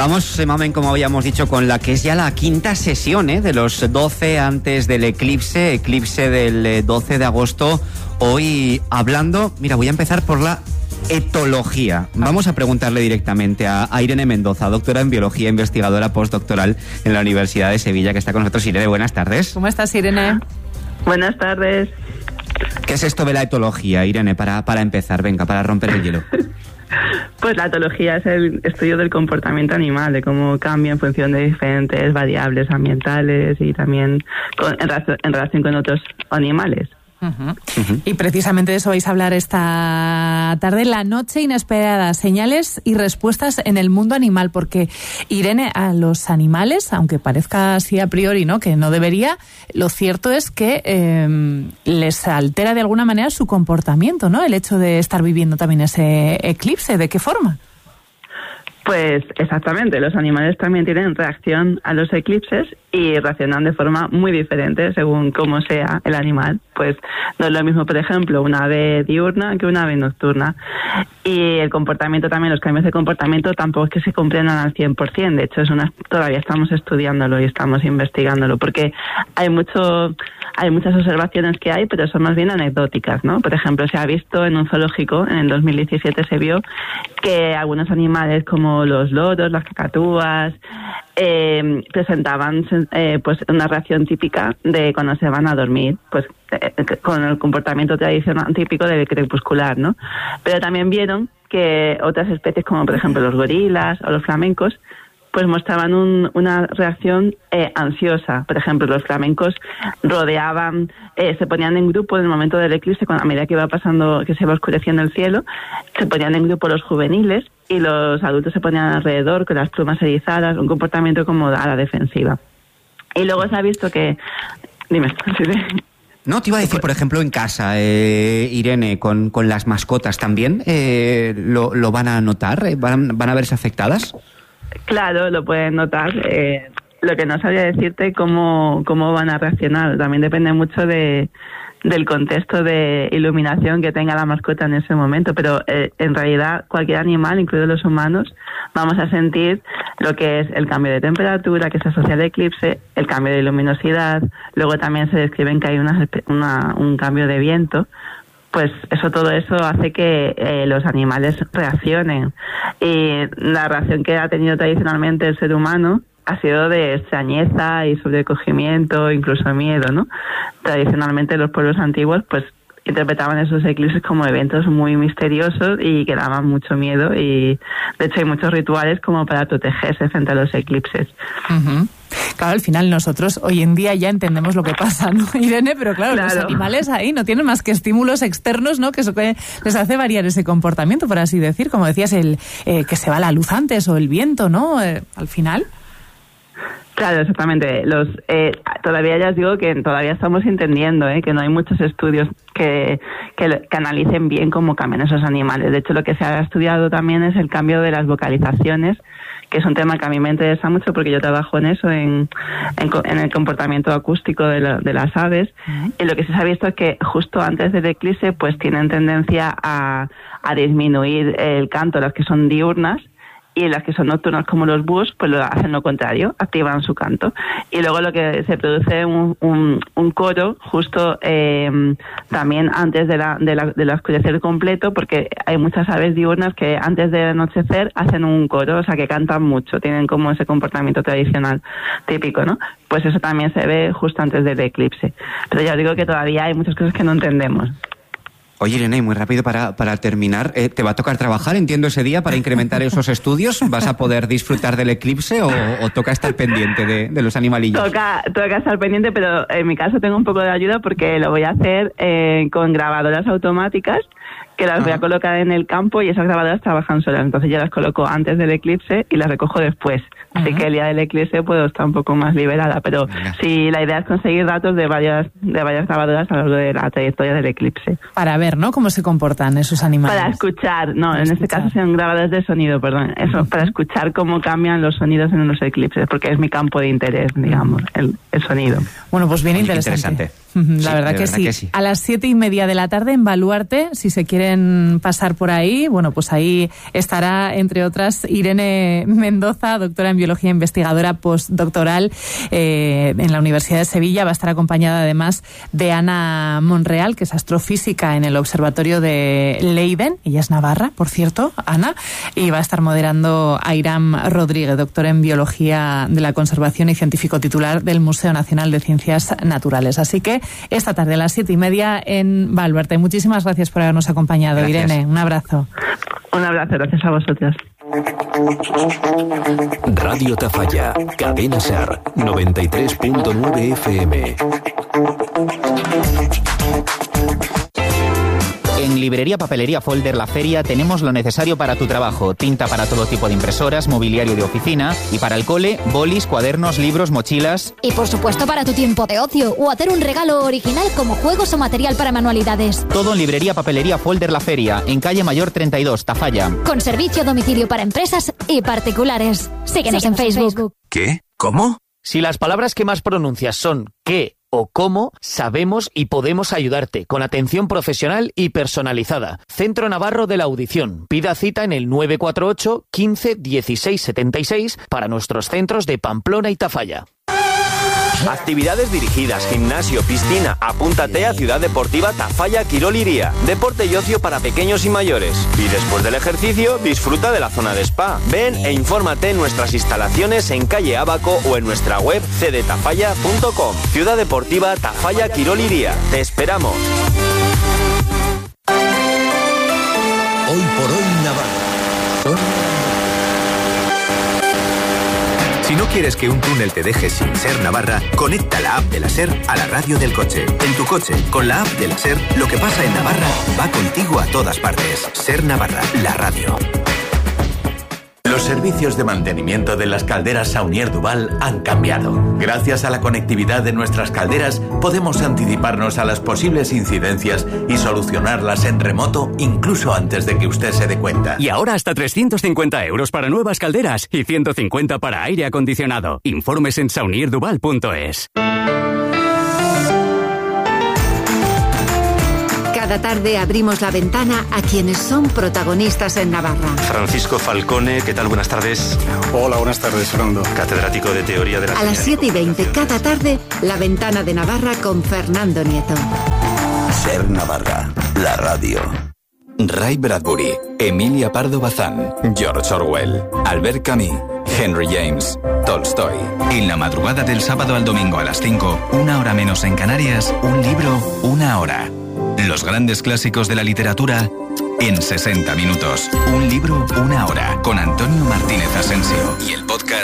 Vamos, Mamen, como habíamos dicho, con la que es ya la quinta sesión de los 12 antes del eclipse del 12 de agosto. Hoy hablando, mira, voy a empezar por la etología. Vamos a preguntarle directamente a Irene Mendoza, doctora en biología, investigadora postdoctoral en la Universidad de Sevilla, que está con nosotros. Irene, buenas tardes. ¿Cómo estás, Irene? Buenas tardes. ¿Qué es esto de la etología, Irene, para empezar? Venga, para romper el hielo. Pues la etología es el estudio del comportamiento animal, de cómo cambia en función de diferentes variables ambientales y también en relación con otros animales. Y precisamente de eso vais a hablar esta tarde, la noche inesperada, señales y respuestas en el mundo animal, porque, Irene, a los animales, aunque parezca así a priori, ¿no?, que no debería, lo cierto es que les altera de alguna manera su comportamiento, ¿no?, el hecho de estar viviendo también ese eclipse. ¿De qué forma? Pues exactamente, los animales también tienen reacción a los eclipses y reaccionan de forma muy diferente según cómo sea el animal. Pues no es lo mismo, por ejemplo, una ave diurna que una ave nocturna. Y el comportamiento también, los cambios de comportamiento tampoco es que se comprendan al 100%. De hecho, todavía estamos estudiándolo y estamos investigándolo, porque hay muchas observaciones que hay, pero son más bien anecdóticas, ¿no? Por ejemplo, se ha visto en un zoológico, en el 2017 se vio que algunos animales como los loros, las cacatúas, presentaban pues una reacción típica de cuando se van a dormir, pues con el comportamiento tradicional típico del crepuscular, ¿no? Pero también vieron que otras especies, como por ejemplo los gorilas o los flamencos, pues mostraban una reacción ansiosa. Por ejemplo, los flamencos rodeaban, se ponían en grupo en el momento del eclipse, a medida que iba pasando, que se iba oscureciendo el cielo, se ponían en grupo los juveniles y los adultos se ponían alrededor con las plumas erizadas, un comportamiento como a la defensiva. Y luego se ha visto que... Dime. No, te iba a decir, por ejemplo, en casa, Irene, con las mascotas también, ¿lo van a notar? ¿Van a verse afectadas? Claro, lo pueden notar. Lo que no sabría decirte cómo van a reaccionar. También depende mucho del contexto de iluminación que tenga la mascota en ese momento. Pero en realidad cualquier animal, incluidos los humanos, vamos a sentir lo que es el cambio de temperatura que se asocia al eclipse, el cambio de luminosidad. Luego también se describen que hay un cambio de viento. Pues todo eso hace que los animales reaccionen. Y la reacción que ha tenido tradicionalmente el ser humano ha sido de extrañeza y sobrecogimiento, incluso miedo, ¿no? Tradicionalmente los pueblos antiguos pues interpretaban esos eclipses como eventos muy misteriosos y que daban mucho miedo, y de hecho hay muchos rituales como para protegerse frente a los eclipses. Claro, al final nosotros hoy en día ya entendemos lo que pasa, ¿no, Irene? Pero claro, los animales ahí no tienen más que estímulos externos, ¿no?, que eso que les hace variar ese comportamiento, por así decir, como decías, que se va la luz antes o el viento, ¿no? Al final. Claro, exactamente. Todavía ya os digo que todavía estamos entendiendo que no hay muchos estudios que analicen bien cómo cambian esos animales. De hecho, lo que se ha estudiado también es el cambio de las vocalizaciones, que es un tema que a mí me interesa mucho porque yo trabajo en eso, en el comportamiento acústico de las aves. Y lo que se ha visto es que justo antes del eclipse pues tienen tendencia a disminuir el canto, las que son diurnas, y las que son nocturnas como los búhos pues lo hacen lo contrario, activan su canto. Y luego lo que se produce un coro justo también antes del oscurecer completo, porque hay muchas aves diurnas que antes del anochecer hacen un coro, o sea que cantan mucho, tienen como ese comportamiento tradicional típico, ¿no? Pues eso también se ve justo antes del eclipse. Pero ya os digo que todavía hay muchas cosas que no entendemos. Oye, Irene, muy rápido para terminar, ¿te va a tocar trabajar, entiendo, ese día para incrementar esos estudios? ¿Vas a poder disfrutar del eclipse o toca estar pendiente de los animalillos? Toca estar pendiente, pero en mi caso tengo un poco de ayuda porque lo voy a hacer con grabadoras automáticas que las voy a colocar en el campo, y esas grabadoras trabajan solas. Entonces yo las coloco antes del eclipse y las recojo después. Así que el día del eclipse puedo estar un poco más liberada. Pero sí, la idea es conseguir datos de varias grabadoras a lo largo de la trayectoria del eclipse. Para ver, ¿no?, cómo se comportan esos animales. Para escuchar, este caso son grabadoras de sonido, perdón. Eso, para escuchar cómo cambian los sonidos en los eclipses, porque es mi campo de interés, digamos, el sonido. Bueno, pues bien interesante. La verdad que sí. A las 7:30 de la tarde en Baluarte, si se quieren quieren pasar por ahí, bueno, pues ahí estará, entre otras, Irene Mendoza, doctora en biología, investigadora postdoctoral en la Universidad de Sevilla. Va a estar acompañada además de Ana Monreal, que es astrofísica en el Observatorio de Leiden. Ella es navarra, por cierto, Ana, y va a estar moderando Airam Rodríguez, doctor en biología de la conservación y científico titular del Museo Nacional de Ciencias Naturales. Así que esta tarde a las 7:30 en Baluarte. Muchísimas gracias por habernos acompañado, gracias. Irene. Un abrazo. Un abrazo, gracias a vosotros. Radio Tafalla, Cadena Ser, 93.9 FM. En Librería Papelería Folder La Feria tenemos lo necesario para tu trabajo. Tinta para todo tipo de impresoras, mobiliario de oficina y para el cole, bolis, cuadernos, libros, mochilas. Y por supuesto para tu tiempo de ocio o hacer un regalo original como juegos o material para manualidades. Todo en Librería Papelería Folder La Feria, en calle Mayor 32, Tafalla. Con servicio a domicilio para empresas y particulares. Síguenos en Facebook. ¿Qué? ¿Cómo? Si las palabras que más pronuncias son qué o cómo, sabemos y podemos ayudarte con atención profesional y personalizada. Centro Navarro de la Audición. Pida cita en el 948 15 16 76 para nuestros centros de Pamplona y Tafalla. Actividades dirigidas, gimnasio, piscina. Apúntate a Ciudad Deportiva Tafalla Quirol Iría. Deporte y ocio para pequeños y mayores. Y después del ejercicio, disfruta de la zona de spa. Ven e infórmate en nuestras instalaciones en calle Ábaco o en nuestra web cdtafalla.com. Ciudad Deportiva Tafalla Quirol Iría. Te esperamos. Hoy por hoy Navarra. Si no quieres que un túnel te deje sin Ser Navarra, conecta la app de la Ser a la radio del coche. En tu coche, con la app de la Ser, lo que pasa en Navarra va contigo a todas partes. Ser Navarra, la radio. Los servicios de mantenimiento de las calderas Saunier Duval han cambiado. Gracias a la conectividad de nuestras calderas, podemos anticiparnos a las posibles incidencias y solucionarlas en remoto incluso antes de que usted se dé cuenta. Y ahora hasta 350 euros para nuevas calderas y 150 para aire acondicionado. Informes en saunierduval.es. Cada tarde abrimos la ventana a quienes son protagonistas en Navarra. Francisco Falcone, ¿qué tal? Buenas tardes. Hola, buenas tardes, Fernando. Catedrático de Teoría de la... A las 7:20 cada tarde, la ventana de Navarra con Fernando Nieto. Ser Navarra, la radio. Ray Bradbury, Emilia Pardo Bazán, George Orwell, Albert Camus, Henry James, Tolstoy. En la madrugada del sábado al domingo a las 5, 1 hora menos en Canarias, un libro, 1 hora. Los grandes clásicos de la literatura en 60 minutos. Un libro, 1 hora. Con Antonio Martínez Asensio. Y el podcast